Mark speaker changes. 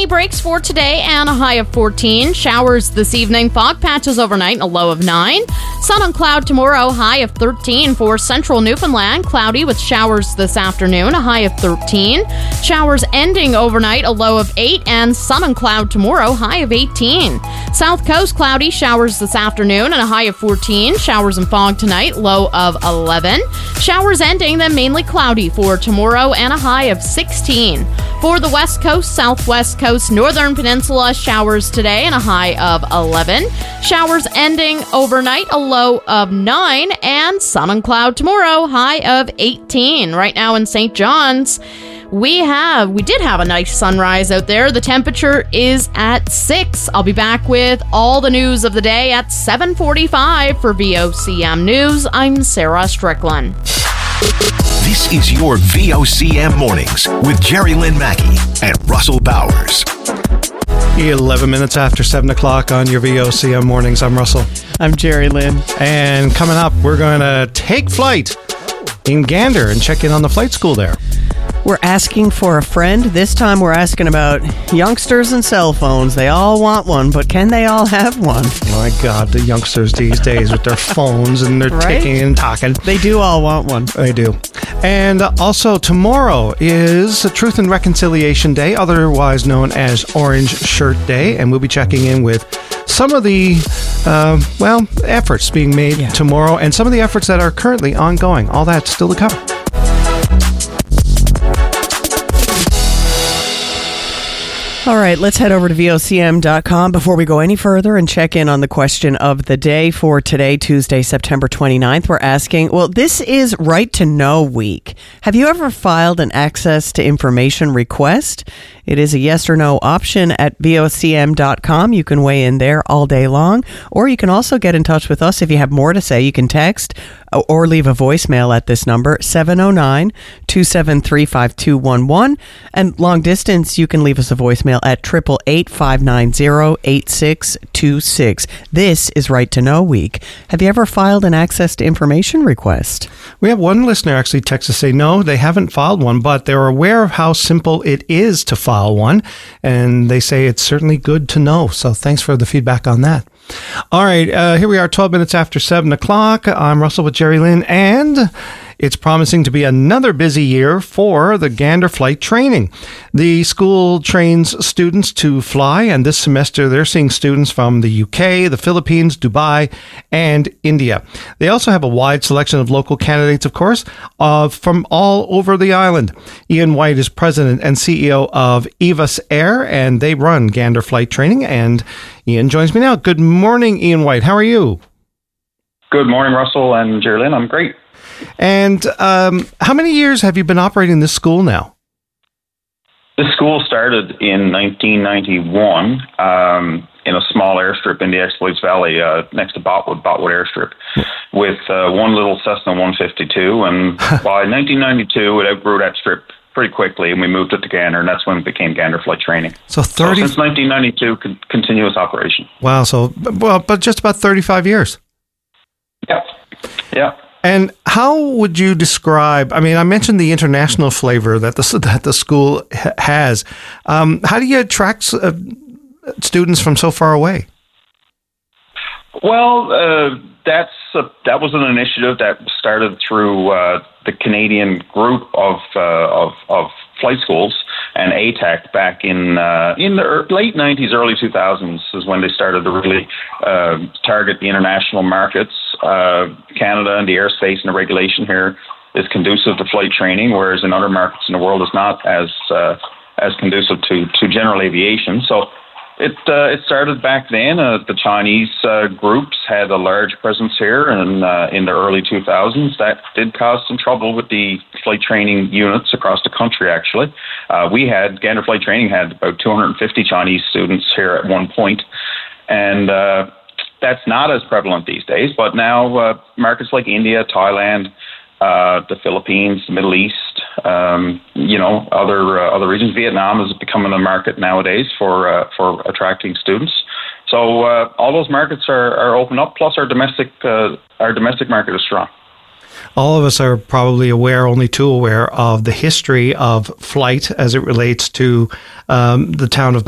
Speaker 1: breaks for today and a high of 14. Showers this evening, fog patches overnight and a low of 9. Sun and cloud tomorrow, high of 13 for central Newfoundland. Cloudy with showers this afternoon, a high of 13. Showers ending overnight, a low of 8. And sun and cloud tomorrow, high of 18. South coast, cloudy, showers this afternoon and a high of 14. Showers and fog tonight, low of 11. Showers ending, then mainly cloudy for tomorrow and a high of 16. For the west coast, southwest coast, northern peninsula, showers today and a high of 11. Showers ending overnight, a low of 9. And sun and cloud tomorrow, high of 18. Right now in St. John's, we did have a nice sunrise out there. The temperature is at 6. I'll be back with all the news of the day at 7:45 for VOCM News. I'm Sarah Strickland.
Speaker 2: This is your VOCM Mornings with Jerry Lynn Mackey and Russell Bowers.
Speaker 3: 11 minutes after 7 o'clock on your VOCM Mornings. I'm Russell.
Speaker 4: I'm Jerry Lynn.
Speaker 3: And coming up, we're going to take flight in Gander and check in on the flight school there.
Speaker 4: We're asking for a friend. This time we're asking about youngsters and cell phones. They all want one, but can they all have one?
Speaker 3: My God, the youngsters these days with their phones and their ticking and talking.
Speaker 4: They do all want one.
Speaker 3: They do. And also tomorrow is Truth and Reconciliation Day, otherwise known as Orange Shirt Day. And we'll be checking in with some of the, efforts being made tomorrow and some of the efforts that are currently ongoing. All that still to come.
Speaker 4: All right, let's head over to VOCM.com before we go any further and check in on the question of the day for today, Tuesday, September 29th. We're asking, this is Right to Know Week. Have you ever filed an access to information request? It is a yes or no option at VOCM.com. You can weigh in there all day long, or you can also get in touch with us if you have more to say. You can text or leave a voicemail at this number, 709-273-5211. And long distance, you can leave us a voicemail at 888-590-8626. This is Right to Know Week. Have you ever filed an access to information request?
Speaker 3: We have one listener actually text to say no, they haven't filed one, but they're aware of how simple it is to file one, and they say it's certainly good to know. So thanks for the feedback on that. All right, here we are, 12 minutes after 7 o'clock. I'm Russell with Jerry Lynn, and it's promising to be another busy year for the Gander Flight Training. The school trains students to fly, and this semester they're seeing students from the UK, the Philippines, Dubai, and India. They also have a wide selection of local candidates, of course, from all over the island. Ian White is president and CEO of Evus Air, and they run Gander Flight Training, and Ian joins me now. Good morning, Ian White. How are you?
Speaker 5: Good morning, Russell and Jerry Lynn. I'm great.
Speaker 3: And how many years have you been operating this school now?
Speaker 5: This school started in 1991 in a small airstrip in the Exploits Valley next to Botwood Airstrip with one little Cessna 152. And by 1992, it outgrew that strip pretty quickly, and we moved it to Gander, and that's when it became Gander Flight Training.
Speaker 3: So
Speaker 5: since 1992, continuous operation.
Speaker 3: Wow. But just about 35 years.
Speaker 5: Yeah.
Speaker 3: And how would you describe, I mentioned the international flavor that the school has. How do you attract students from so far away?
Speaker 5: Well, that was an initiative that started through the Canadian group of flight schools and ATAC back in the late 90s, early 2000s is when they started to really target the international markets. Canada and the airspace and the regulation here is conducive to flight training, whereas in other markets in the world it's not as conducive to general aviation. So it started back then. The Chinese groups had a large presence here, and in the early 2000s, that did cause some trouble with the flight training units across the country. Actually, Gander Flight Training had about 250 Chinese students here at one point, and that's not as prevalent these days. But now markets like India, Thailand, the Philippines, the Middle East, other regions. Vietnam is becoming a market nowadays for attracting students. So all those markets are open up. Plus, our domestic market is strong.
Speaker 3: All of us are probably only too aware of the history of flight as it relates to the town of